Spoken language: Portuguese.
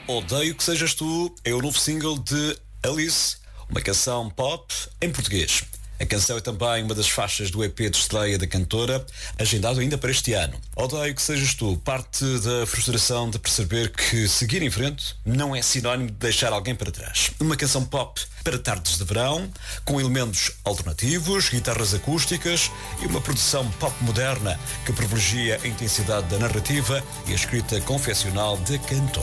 Odeio que sejas tu é o novo single de Alice, uma canção pop em português. A canção é também uma das faixas do EP de estreia da cantora, agendado ainda para este ano. Odeio que sejas tu, parte da frustração de perceber que seguir em frente não é sinónimo de deixar alguém para trás. Uma canção pop para tardes de verão, com elementos alternativos, guitarras acústicas e uma produção pop moderna que privilegia a intensidade da narrativa e a escrita confessional da cantora.